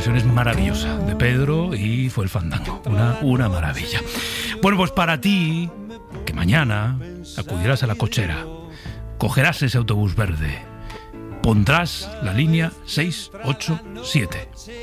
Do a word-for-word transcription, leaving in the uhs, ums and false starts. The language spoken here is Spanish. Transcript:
versión es maravillosa de Pedro y fue el fandango. Una, una maravilla. Bueno, pues para ti, que mañana acudirás a la cochera, cogerás ese autobús verde, pondrás la línea seiscientos ochenta y siete.